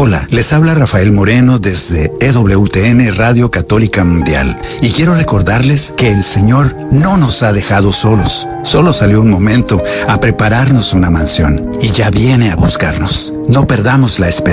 Hola, les habla Rafael Moreno desde EWTN Radio Católica Mundial y quiero recordarles que el Señor no nos ha dejado solos. Solo salió un momento a prepararnos una mansión y ya viene a buscarnos. No perdamos la esperanza.